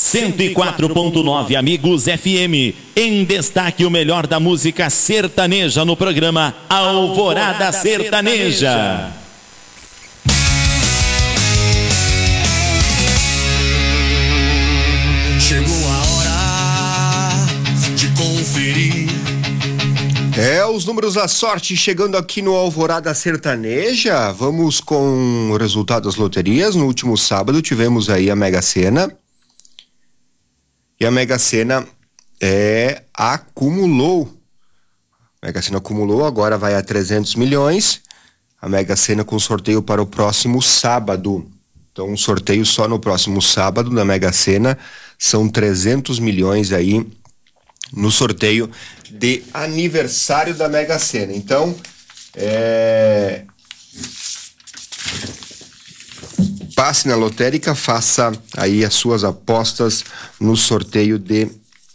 104.9 Amigos FM. Em destaque, o melhor da música sertaneja no programa Alvorada Sertaneja. Chegou a hora de conferir. Os números da sorte chegando aqui no Alvorada Sertaneja. Vamos com o resultado das loterias. No último sábado tivemos aí a Mega Sena. E a Mega Sena acumulou. A Mega Sena acumulou, agora vai a 300 milhões. A Mega Sena com sorteio para o próximo sábado. Então, um sorteio só no próximo sábado da Mega Sena. São 300 milhões aí no sorteio de aniversário da Mega Sena. Então, passe na lotérica, faça aí as suas apostas no sorteio de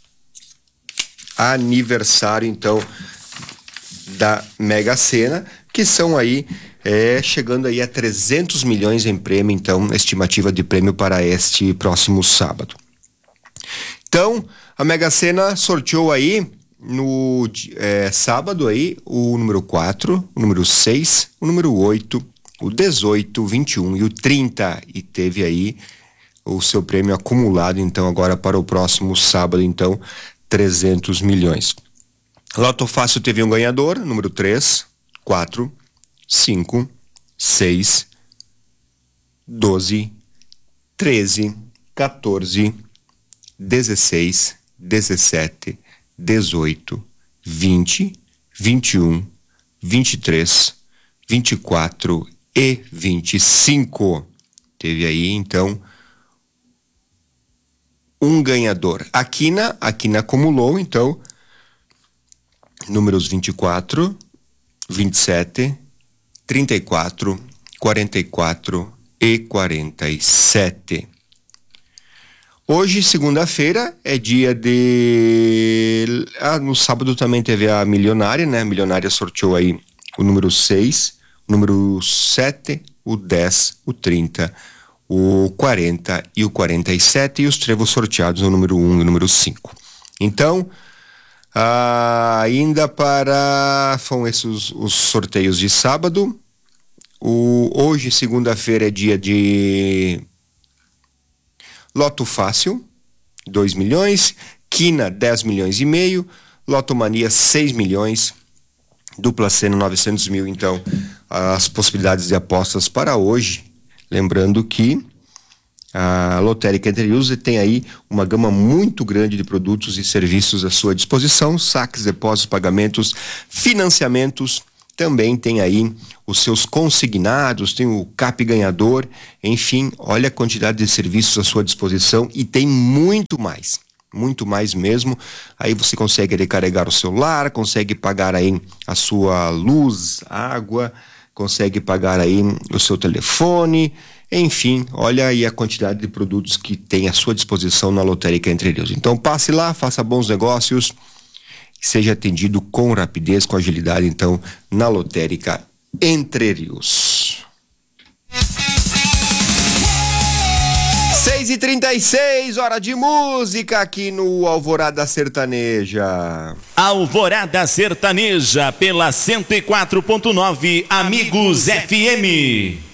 aniversário, então, da Mega Sena, que são aí chegando aí a 300 milhões em prêmio, então, a estimativa de prêmio para este próximo sábado. Então, a Mega Sena sorteou aí no sábado aí o número 4, o número 6, o número 8, o 18, o 21 e o 30, e teve aí o seu prêmio acumulado, então, agora para o próximo sábado, então, 300 milhões. Loto Fácil teve um ganhador, número 3, 4, 5, 6, 12, 13, 14, 16, 17, 18, 20, 21, 23, 24 e 25. Teve aí, então, um ganhador. A Quina acumulou, então, números 24, 27, 34, 44 e 47. Hoje, segunda-feira, é dia de... no sábado também teve a Milionária, né? A Milionária sorteou aí o número 6, o número 7, o 10, o 30, o 40 e o 47, e os trevos sorteados no número 1 e o número 5. Então, ainda são esses os sorteios de sábado. Hoje, segunda-feira, é dia de Loto Fácil, 2 milhões, Quina, 10 milhões e meio, Loto Mania, 6 milhões, Dupla Sena, 900 mil. Então, as possibilidades de apostas para hoje, lembrando que a Lotérica Entre Rios tem aí uma gama muito grande de produtos e serviços à sua disposição, saques, depósitos, pagamentos, financiamentos. Também tem aí os seus consignados, tem o CAP ganhador, enfim, olha a quantidade de serviços à sua disposição, e tem muito mais mesmo. Aí você consegue recarregar o celular, consegue pagar aí a sua luz, água, consegue pagar aí o seu telefone, enfim, olha aí a quantidade de produtos que tem à sua disposição na Lotérica Entre Rios. Então passe lá, faça bons negócios, seja atendido com rapidez, com agilidade, então, na Lotérica Entre Rios. 6h36, hora de música aqui no Alvorada Sertaneja. Alvorada Sertaneja pela 104.9 Amigos FM.